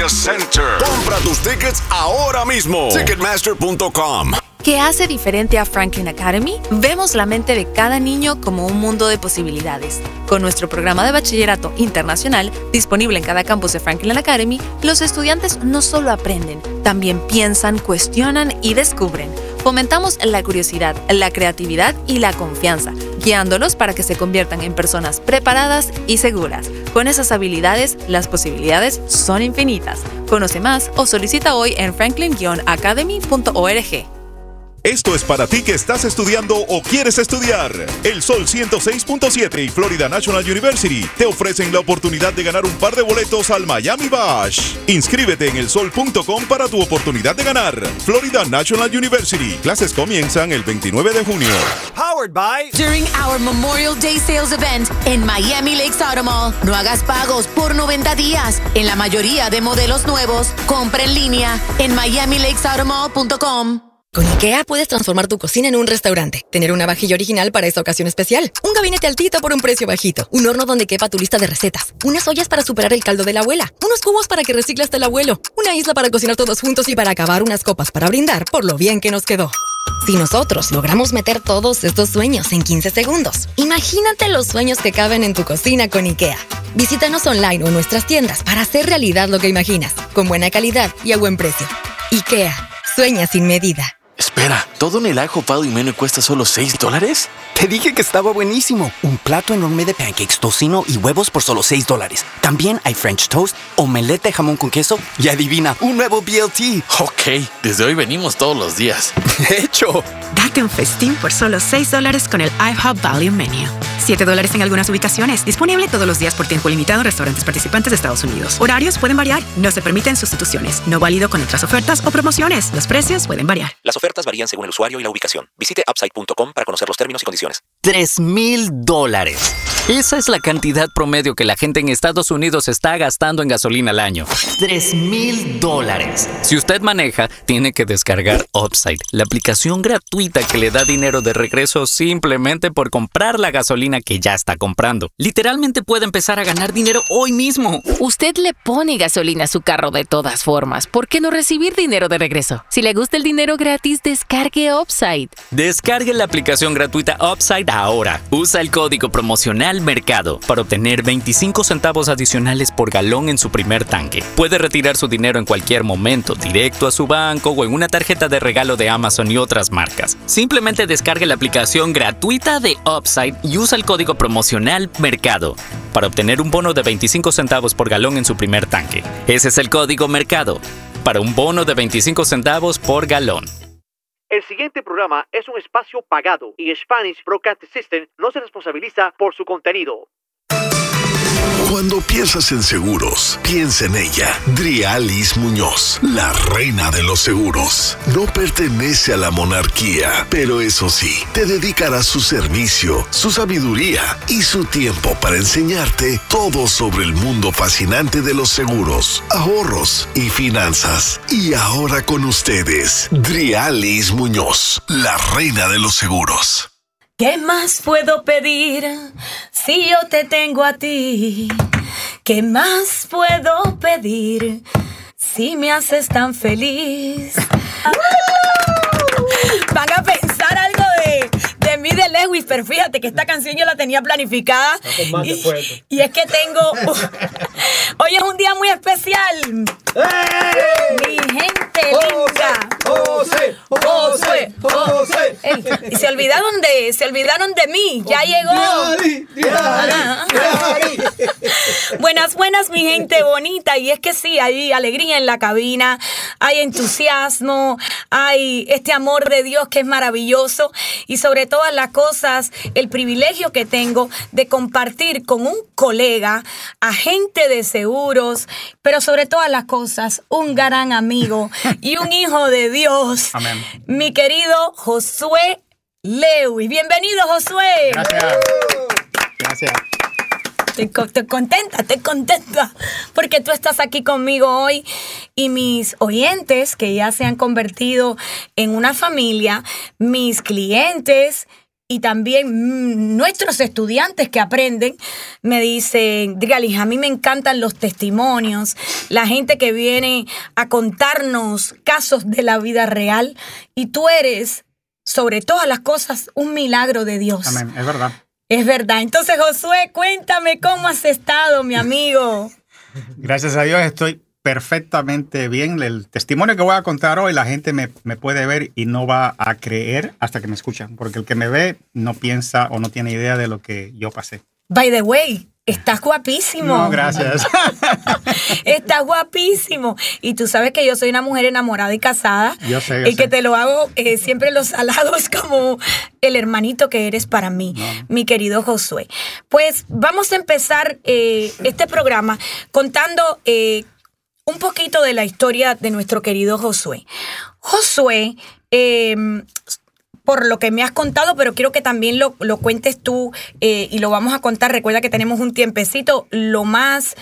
Media Center. Compra tus tickets ahora mismo. Ticketmaster.com. ¿Qué hace diferente a Franklin Academy? Vemos la mente de cada niño como un mundo de posibilidades. Con nuestro programa de bachillerato internacional, disponible en cada campus de Franklin Academy, los estudiantes no solo aprenden, también piensan, cuestionan y descubren. Fomentamos la curiosidad, la creatividad y la confianza, guiándolos para que se conviertan en personas preparadas y seguras. Con esas habilidades, las posibilidades son infinitas. Conoce más o solicita hoy en franklin-academy.org. Esto es para ti que estás estudiando o quieres estudiar. El Sol 106.7 y Florida National University te ofrecen la oportunidad de ganar un par de boletos al Miami Bash. Inscríbete en elsol.com para tu oportunidad de ganar. Florida National University. Clases comienzan el 29 de junio. Powered by... During our Memorial Day Sales Event en Miami Lakes Auto Mall, no hagas pagos por 90 días. En la mayoría de modelos nuevos, compra en línea en miamilakesautomall.com. Con IKEA puedes transformar tu cocina en un restaurante. Tener una vajilla original para esta ocasión especial. Un gabinete altito por un precio bajito. Un horno donde quepa tu lista de recetas. Unas ollas para superar el caldo de la abuela. Unos cubos para que recicles del abuelo. Una isla para cocinar todos juntos y para acabar unas copas para brindar por lo bien que nos quedó. Si nosotros logramos meter todos estos sueños en 15 segundos, imagínate los sueños que caben en tu cocina con IKEA. Visítanos online o en nuestras tiendas para hacer realidad lo que imaginas. Con buena calidad y a buen precio. IKEA. Sueña sin medida. Espera, ¿todo en el ajo pado y menú cuesta solo $6? Te dije que estaba buenísimo. Un plato enorme de pancakes, tocino y huevos por solo $6. También hay French toast, omelette de jamón con queso y adivina, un nuevo BLT. Ok, desde hoy venimos todos los días. De hecho, date un festín por solo $6 con el IHOP Value Menu. $7 en algunas ubicaciones. Disponible todos los días por tiempo limitado en restaurantes participantes de Estados Unidos. Horarios pueden variar. No se permiten sustituciones. No válido con otras ofertas o promociones. Los precios pueden variar. Las ofertas varían según el usuario y la ubicación. Visite upside.com para conocer los términos y condiciones. $3,000. Esa es la cantidad promedio que la gente en Estados Unidos está gastando en gasolina al año. $3,000. Si usted maneja, tiene que descargar Upside, la aplicación gratuita que le da dinero de regreso simplemente por comprar la gasolina que ya está comprando. Literalmente puede empezar a ganar dinero hoy mismo. Usted le pone gasolina a su carro de todas formas. ¿Por qué no recibir dinero de regreso? Si le gusta el dinero gratis, descargue Upside. Descargue la aplicación gratuita Upside ahora. Usa el código promocional Mercado para obtener 25 centavos adicionales por galón en su primer tanque. Puede retirar su dinero en cualquier momento, directo a su banco o en una tarjeta de regalo de Amazon y otras marcas. Simplemente descargue la aplicación gratuita de Upside y usa el código promocional Mercado para obtener un bono de 25 centavos por galón en su primer tanque. Ese es el código Mercado para un bono de 25 centavos por galón. El siguiente programa es un espacio pagado y Spanish Broadcast System no se responsabiliza por su contenido. Cuando piensas en seguros, piensa en ella. Drialis Muñoz, la reina de los seguros. No pertenece a la monarquía, pero eso sí, te dedicará su servicio, su sabiduría y su tiempo para enseñarte todo sobre el mundo fascinante de los seguros, ahorros y finanzas. Y ahora con ustedes, Drialis Muñoz, la reina de los seguros. ¿Qué más puedo pedir si yo te tengo a ti? ¿Qué más puedo pedir si me haces tan feliz? Van a pensar algo de mí de Lewis, pero fíjate que esta canción yo la tenía planificada. Y es que tengo... Hoy es un día muy especial. Mi gente linda. José. Y se olvidaron de mí. Ya llegó. Buenas, mi gente bonita. Y es que sí, hay alegría en la cabina, hay entusiasmo, hay este amor de Dios que es maravilloso. Y sobre todas las cosas, el privilegio que tengo de compartir con un colega, agente de seguros, pero sobre todas las cosas, un gran amigo y un hijo de Dios. Amén. Mi querido Josué Lewis. Bienvenido, Josué. Gracias. Estoy contenta, porque tú estás aquí conmigo hoy y mis oyentes que ya se han convertido en una familia, mis clientes, y también nuestros estudiantes que aprenden me dicen, Drialis, a mí me encantan los testimonios, la gente que viene a contarnos casos de la vida real, y tú eres, sobre todas las cosas, un milagro de Dios. Amén, es verdad. Es verdad. Entonces, Josué, cuéntame cómo has estado, mi amigo. Gracias a Dios estoy perfectamente bien. El testimonio que voy a contar hoy, la gente me puede ver y no va a creer hasta que me escuchan, porque el que me ve no piensa o no tiene idea de lo que yo pasé. By the way, estás guapísimo. No, gracias. Estás guapísimo. Y tú sabes que yo soy una mujer enamorada y casada. Yo sé. Y que te lo hago siempre los halagos como el hermanito que eres para mí, mi querido Josué. Pues vamos a empezar este programa contando un poquito de la historia de nuestro querido Josué. Josué, por lo que me has contado, pero quiero que también lo cuentes tú y lo vamos a contar. Recuerda que tenemos un tiempecito lo más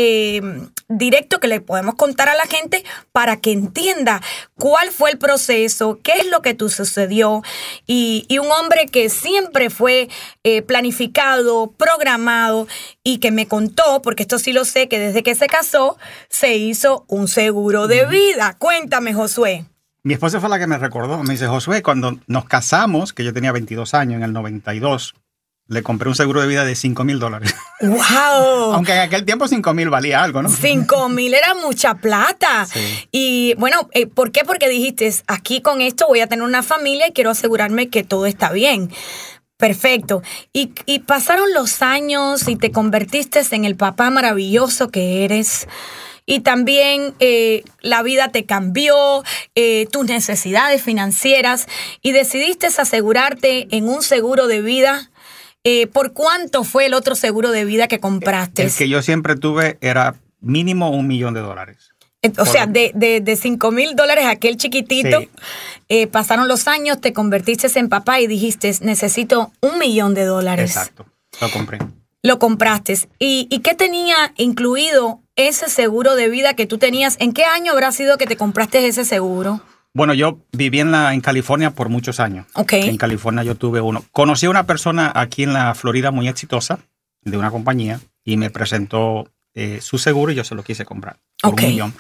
directo que le podemos contar a la gente para que entienda cuál fue el proceso, qué es lo que te sucedió, y un hombre que siempre fue planificado, programado, y que me contó, porque esto sí lo sé, que desde que se casó se hizo un seguro de vida. Cuéntame, Josué. Mi esposa fue la que me recordó. Me dice, Josué, cuando nos casamos, que yo tenía 22 años, en el 92, le compré un seguro de vida de $5,000. ¡Wow! Aunque en aquel tiempo 5,000 valía algo, ¿no? 5,000 era mucha plata. Sí. Y bueno, ¿por qué? Porque dijiste, aquí con esto voy a tener una familia y quiero asegurarme que todo está bien. Perfecto. Y pasaron los años y te convertiste en el papá maravilloso que eres. Y también la vida te cambió, tus necesidades financieras, y decidiste asegurarte en un seguro de vida. ¿Por cuánto fue el otro seguro de vida que compraste? El que yo siempre tuve era mínimo $1,000,000. O sea, de $5,000, aquel chiquitito, sí. Pasaron los años, te convertiste en papá y dijiste, necesito $1,000,000. Exacto, lo compré. Lo compraste. ¿Y qué tenía incluido ese seguro de vida que tú tenías? ¿En qué año habrá sido que te compraste ese seguro? Bueno, yo viví en California por muchos años. Okay. En California yo tuve uno. Conocí a una persona aquí en la Florida muy exitosa, de una compañía, y me presentó su seguro y yo se lo quise comprar por $1,000,000.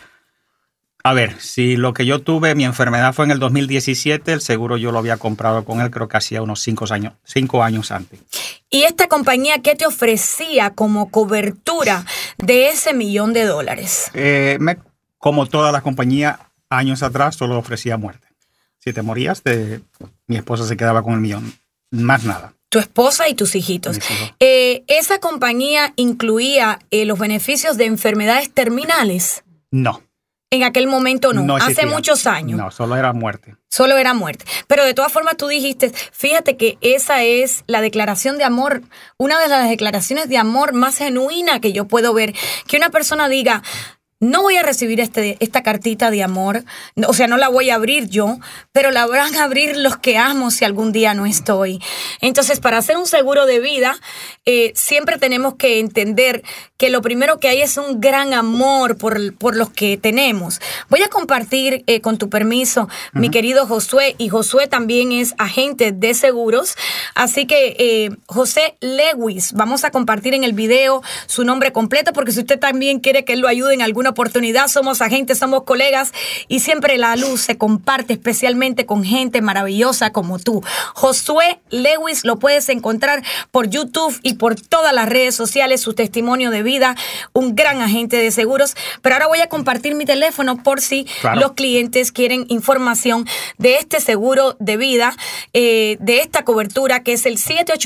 A ver, si lo que yo tuve, mi enfermedad fue en el 2017, el seguro yo lo había comprado con él creo que hacía unos 5 años antes. ¿Y esta compañía qué te ofrecía como cobertura de ese $1,000,000? Como todas las compañías, años atrás solo ofrecía muerte. Si te morías, mi esposa se quedaba con $1,000,000, más nada. Tu esposa y tus hijitos. ¿Esa compañía incluía los beneficios de enfermedades terminales? No. En aquel momento no existía. Hace muchos años. No, solo era muerte. Solo era muerte. Pero de todas formas tú dijiste, fíjate que esa es la declaración de amor, una de las declaraciones de amor más genuina que yo puedo ver. Que una persona diga, no voy a recibir esta cartita de amor, o sea, no la voy a abrir yo, pero la van a abrir los que amo si algún día no estoy. Entonces, para hacer un seguro de vida, siempre tenemos que entender que lo primero que hay es un gran amor por los que tenemos. Voy a compartir, con tu permiso, mi querido Josué, y Josué también es agente de seguros, así que José Lewis, vamos a compartir en el video su nombre completo, porque si usted también quiere que él lo ayude en alguna oportunidad, somos agentes, somos colegas, y siempre la luz se comparte especialmente con gente maravillosa como tú. Josué Lewis lo puedes encontrar por YouTube y por todas las redes sociales, su testimonio de vida, un gran agente de seguros. Pero ahora voy a compartir mi teléfono por si los clientes quieren información de este seguro de vida, de esta cobertura, que es el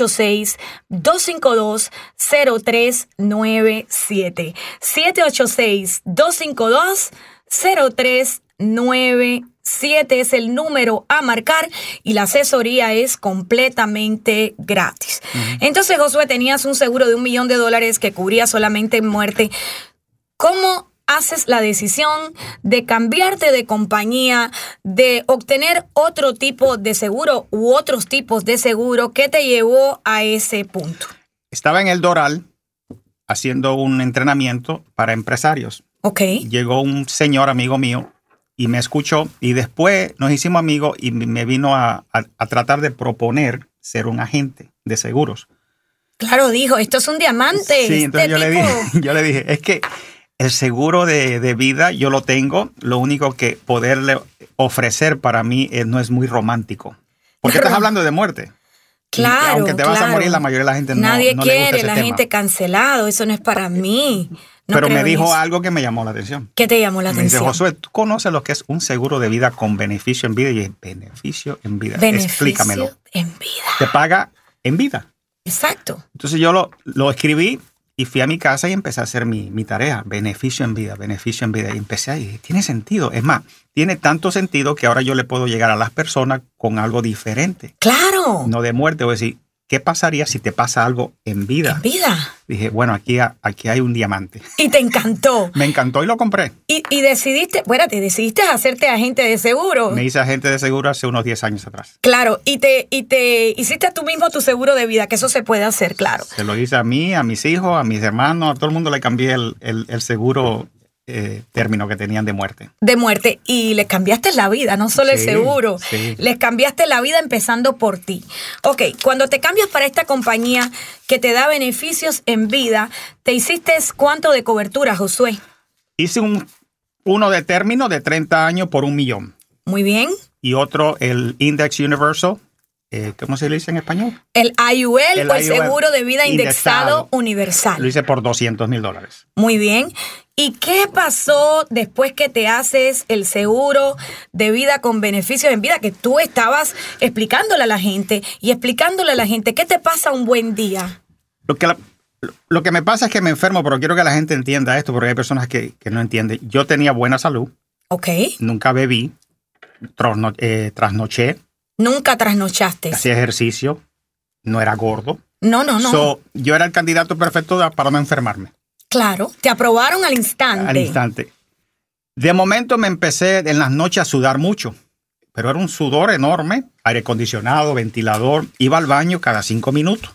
786-252-0397. 786-252-0397 es el número a marcar, y la asesoría es completamente gratis. Entonces, Josué, tenías un seguro de $1,000,000 que cubría solamente muerte. ¿Cómo haces la decisión de cambiarte de compañía, de obtener otro tipo de seguro u otros tipos de seguro? ¿Qué te llevó a ese punto? Estaba en el Doral haciendo un entrenamiento para empresarios. Llegó un señor amigo mío y me escuchó, y después nos hicimos amigos y me vino a tratar de proponer ser un agente de seguros. Claro, dijo, esto es un diamante. Sí, entonces yo le dije, es que el seguro de vida yo lo tengo, lo único que poderle ofrecer para mí no es muy romántico. Porque estás hablando de muerte. Claro, y aunque te vas a morir, la mayoría de la gente Nadie no quiere, le gusta ese la tema. gente cancelado, eso no es para mí. No pero me creo en dijo eso. algo que me llamó la atención. ¿Qué te llamó la Me dice, atención? Josué, ¿tú conoces lo que es un seguro de vida con beneficio en vida? Y es beneficio en vida. Beneficio Explícamelo. en vida. Te paga en vida. Exacto. Entonces yo lo escribí y fui a mi casa y empecé a hacer mi tarea. Beneficio en vida, beneficio en vida. Y empecé ahí. Tiene sentido. Es más, tiene tanto sentido que ahora yo le puedo llegar a las personas con algo diferente. ¡Claro! No de muerte. O decir, ¿qué pasaría si te pasa algo en vida? En vida. Dije, bueno, aquí hay un diamante. Y te encantó. Me encantó y lo compré. Y decidiste hacerte agente de seguro. Me hice agente de seguro hace unos 10 años atrás. Claro, y te hiciste tú mismo tu seguro de vida, que eso se puede hacer, claro. Se lo hice a mí, a mis hijos, a mis hermanos, a todo el mundo le cambié el seguro término que tenían de muerte. De muerte. Y les cambiaste la vida, no solo el seguro. Sí. Les cambiaste la vida empezando por ti. Ok, cuando te cambias para esta compañía que te da beneficios en vida, ¿te hiciste cuánto de cobertura, Josué? Hice uno de término de 30 años por $1 millón. Muy bien. Y otro, el Index Universal. ¿Cómo se le dice en español? El IUL o el IUL, seguro de vida indexado universal. Lo hice por $200,000. Muy bien. ¿Y qué pasó después que te haces el seguro de vida con beneficios en vida? Que tú estabas explicándole a la gente qué te pasa un buen día. Lo que me pasa es que me enfermo, pero quiero que la gente entienda esto, porque hay personas que no entienden. Yo tenía buena salud. Ok. Nunca bebí. Trasnoché. Nunca trasnochaste. Hacía ejercicio. No era gordo. No. Yo era el candidato perfecto para no enfermarme. Claro, te aprobaron al instante. Al instante. De momento me empecé en las noches a sudar mucho, pero era un sudor enorme, aire acondicionado, ventilador, iba al baño cada 5 minutos.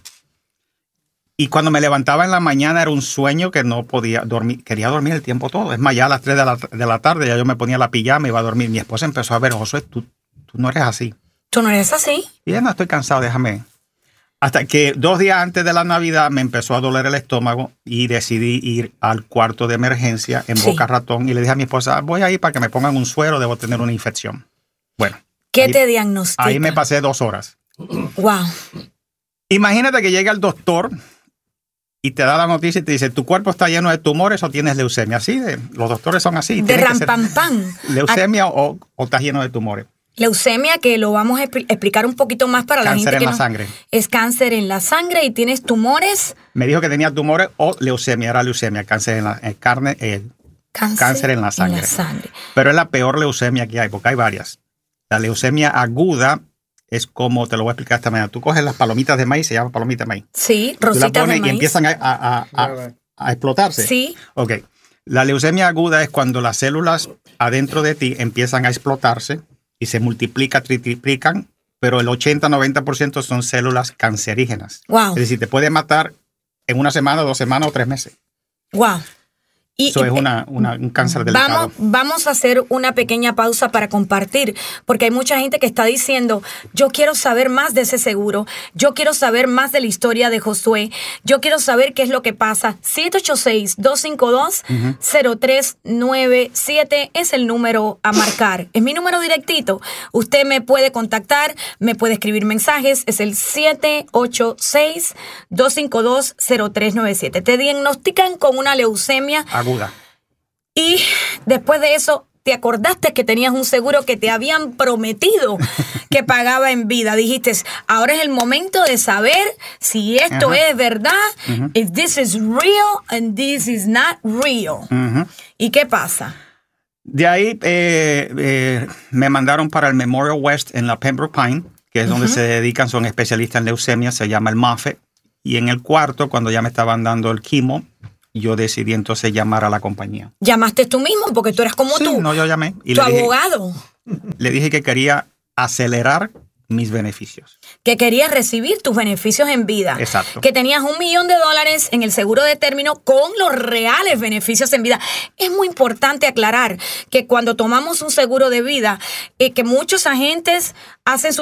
Y cuando me levantaba en la mañana era un sueño que no podía dormir, quería dormir el tiempo todo. Es más, ya a las 3 de la tarde ya yo me ponía la pijama y iba a dormir. Mi esposa empezó a ver, Josué, tú no eres así. ¿Tú no eres así? Y ya no, estoy cansado, déjame. Hasta que 2 días antes de la Navidad me empezó a doler el estómago y decidí ir al cuarto de emergencia en Boca Ratón y le dije a mi esposa, voy a ir para que me pongan un suero, debo tener una infección. Bueno. ¿Qué te diagnostican? Ahí me pasé 2 horas. Wow. Imagínate que llega el doctor y te da la noticia y te dice, tu cuerpo está lleno de tumores o tienes leucemia. Así, los doctores son así. De rampampán. Leucemia o estás lleno de tumores. Leucemia, que lo vamos a explicar un poquito más para la gente que Cáncer en la sangre. Es cáncer en la sangre y tienes tumores. Me dijo que tenía tumores o leucemia, era leucemia, cáncer en la carne, cáncer en la sangre. Pero es la peor leucemia que hay, porque hay varias. La leucemia aguda es como, te lo voy a explicar esta manera. Tú coges las palomitas de maíz, se llama palomita de maíz. Sí, rositas de maíz. Y empiezan a explotarse. Sí. Ok. La leucemia aguda es cuando las células adentro de ti empiezan a explotarse y se triplican, pero el 80-90% son células cancerígenas. Wow. Es decir, te puede matar en 1 semana, 2 semanas o 3 meses. Wow. Eso es un cáncer delicado. Vamos a hacer una pequeña pausa para compartir, porque hay mucha gente que está diciendo, yo quiero saber más de ese seguro, yo quiero saber más de la historia de Josué, yo quiero saber qué es lo que pasa. 786-252-0397 es el número a marcar. Es mi número directito. Usted me puede contactar, me puede escribir mensajes. Es el 786-252-0397. Te diagnostican con una leucemia aguda. Y después de eso, ¿te acordaste que tenías un seguro que te habían prometido que pagaba en vida? Dijiste, ahora es el momento de saber si esto es verdad, if this is real and this is not real. ¿Y qué pasa? De ahí me mandaron para el Memorial West en la Pembroke Pines, que es donde se dedican, son especialistas en leucemia, se llama el Moffitt. Y en el cuarto, cuando ya me estaban dando el quimo, yo decidí entonces llamar a la compañía. ¿Llamaste tú mismo? Porque tú eres como tú. No, yo llamé. Y tu abogado. Le dije que quería acelerar mis beneficios. Que querías recibir tus beneficios en vida. Exacto. Que tenías $1 millón en el seguro de término con los reales beneficios en vida. Es muy importante aclarar que cuando tomamos un seguro de vida, que muchos agentes hacen su